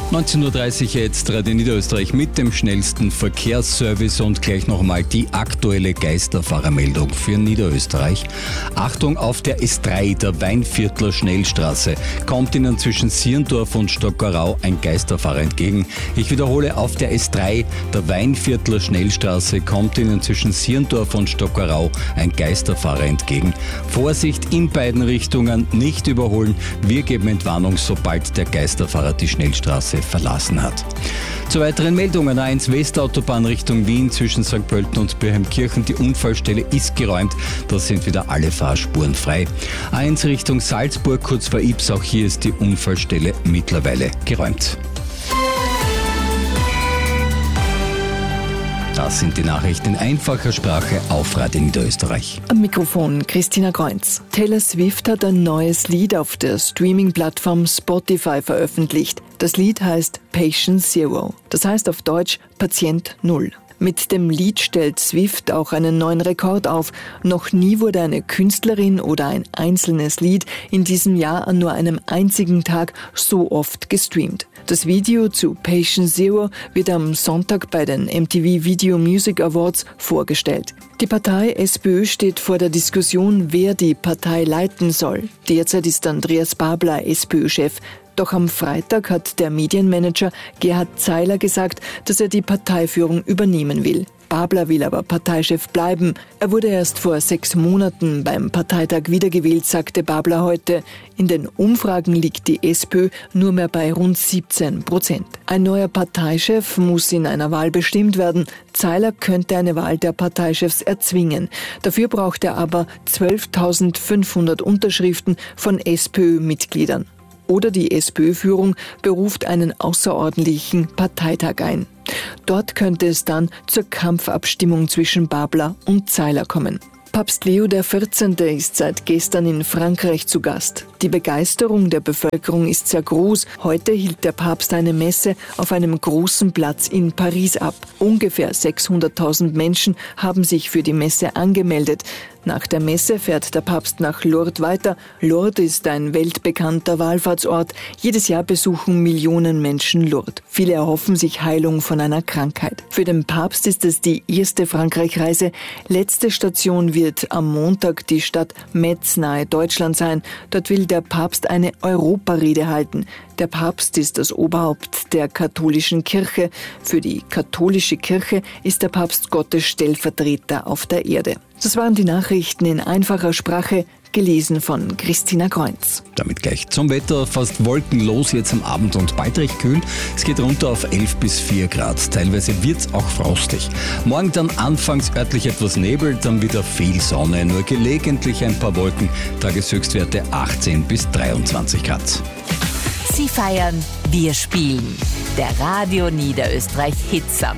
19.30 Uhr jetzt Radio Niederösterreich mit dem schnellsten Verkehrsservice und gleich nochmal die aktuelle Geisterfahrermeldung für Niederösterreich. Achtung, auf der S3, der Weinviertler Schnellstraße, kommt Ihnen zwischen Sierndorf und Stockerau ein Geisterfahrer entgegen. Ich wiederhole, auf der S3, der Weinviertler Schnellstraße, kommt Ihnen zwischen Sierndorf und Stockerau ein Geisterfahrer entgegen. Vorsicht in beiden Richtungen, nicht überholen. Wir geben Entwarnung, sobald der Geisterfahrer die Schnellstraße verlassen hat. Zu weiteren Meldungen: A1 Westautobahn Richtung Wien zwischen St. Pölten und Birheimkirchen. Die Unfallstelle ist geräumt, da sind wieder alle Fahrspuren frei. A1 Richtung Salzburg kurz vor Ibs, auch hier ist die Unfallstelle mittlerweile geräumt. Das sind die Nachrichten in einfacher Sprache auf Radio Niederösterreich. Am Mikrofon Christina Kreunz. Taylor Swift hat ein neues Lied auf der Streaming-Plattform Spotify veröffentlicht. Das Lied heißt Patient Zero. Das heißt auf Deutsch Patient Null. Mit dem Lied stellt Swift auch einen neuen Rekord auf. Noch nie wurde eine Künstlerin oder ein einzelnes Lied in diesem Jahr an nur einem einzigen Tag so oft gestreamt. Das Video zu Patient Zero wird am Sonntag bei den MTV Video Music Awards vorgestellt. Die Partei SPÖ steht vor der Diskussion, wer die Partei leiten soll. Derzeit ist Andreas Babler SPÖ-Chef. Doch am Freitag hat der Medienmanager Gerhard Zeiler gesagt, dass er die Parteiführung übernehmen will. Babler will aber Parteichef bleiben. Er wurde erst vor 6 Monaten beim Parteitag wiedergewählt, sagte Babler heute. In den Umfragen liegt die SPÖ nur mehr bei rund 17%. Ein neuer Parteichef muss in einer Wahl bestimmt werden. Zeiler könnte eine Wahl der Parteichefs erzwingen. Dafür braucht er aber 12.500 Unterschriften von SPÖ-Mitgliedern. Oder die SPÖ-Führung beruft einen außerordentlichen Parteitag ein. Dort könnte es dann zur Kampfabstimmung zwischen Babler und Zeiler kommen. Papst Leo XIV. Ist seit gestern in Frankreich zu Gast. Die Begeisterung der Bevölkerung ist sehr groß. Heute hielt der Papst eine Messe auf einem großen Platz in Paris ab. Ungefähr 600.000 Menschen haben sich für die Messe angemeldet. Nach der Messe fährt der Papst nach Lourdes weiter. Lourdes ist ein weltbekannter Wallfahrtsort. Jedes Jahr besuchen Millionen Menschen Lourdes. Viele erhoffen sich Heilung von einer Krankheit. Für den Papst ist es die erste Frankreich-Reise. Letzte Station wird am Montag die Stadt Metz nahe Deutschland sein. Dort will der Papst eine Europarede halten. Der Papst ist das Oberhaupt der katholischen Kirche. Für die katholische Kirche ist der Papst Gottes Stellvertreter auf der Erde. Das waren die Nachrichten in einfacher Sprache, gelesen von Christina Kreunz. Damit gleich zum Wetter. Fast wolkenlos jetzt am Abend und bald recht kühl. Es geht runter auf 11 bis 4 Grad. Teilweise wird es auch frostig. Morgen dann anfangs örtlich etwas Nebel, dann wieder viel Sonne. Nur gelegentlich ein paar Wolken. Tageshöchstwerte 18 bis 23 Grad. Sie feiern, wir spielen. Der Radio Niederösterreich Hitsam.